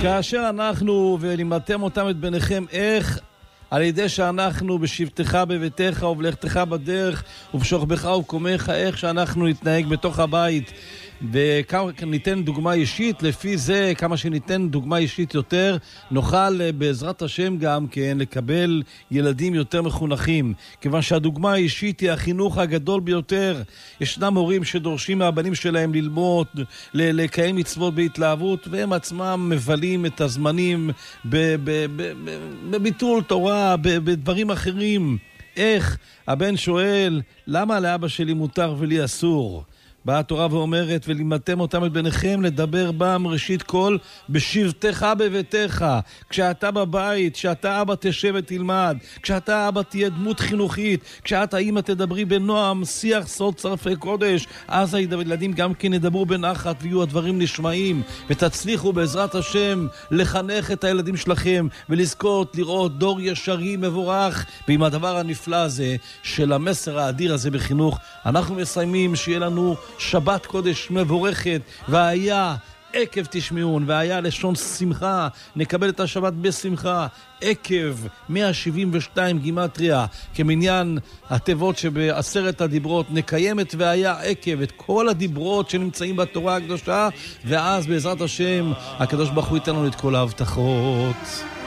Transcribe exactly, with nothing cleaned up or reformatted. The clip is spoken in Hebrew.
כאשר אנחנו ולימדתם אותם את בניכם איך על ידי שאנחנו בשבתך בביתך ובלכתך בדרך ובשוכבך ובקומך, איך שאנחנו נתנהג בתוך הבית, וכמה ניתן דוגמה אישית, לפי זה כמה שניתן דוגמה אישית יותר נוכל בעזרת השם גם כן לקבל ילדים יותר מחונכים, כיוון שהדוגמה האישית היא החינוך הגדול ביותר. ישנם הורים שדורשים מהבנים שלהם ללמוד, לקיים מצוות בהתלהבות, והם עצמם מבלים את הזמנים בביטול תורה, בדברים אחרים. איך הבן שואל, למה לאבא שלי מותר ולי אסור? באה התורה ואומרת, ולימדתם אותם את בניכם לדבר בם ראשית כל בשבתך בביתך. כשאתה בבית, כשאתה אבא תשב ותלמד, כשאתה אבא תהיה דמות חינוכית, כשאתה אמא תדברי בנועם, שיח סוד צרפי קודש, אז הילדים גם כן ידברו בנחת ויהיו הדברים נשמעים, ותצליחו בעזרת השם לחנך את הילדים שלכם ולזכות לראות דור ישרי מבורך. ועם הדבר הנפלא הזה של המסר האדיר הזה בחינוך, אנחנו מסיימים. שיהיה לנו שבת קודש מבורכת, והיה עקב תשמעון, והיה לשון שמחה, נקבל את השבת בשמחה. עקב מאה שבעים ושתיים גימטריה כמניין התיבות שבעשרת הדיברות, נקיים את והיה עקב, את כל הדיברות שנמצאים בתורה הקדושה, ואז בעזרת השם הקדוש ברוך הוא ייתן לנו את כל ההבטחות.